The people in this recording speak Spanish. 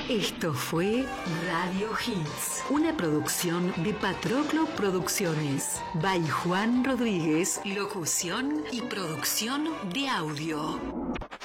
Esto fue Radio Hits, una producción de Patroclo Producciones. By Juan Rodríguez, locución y producción de audio.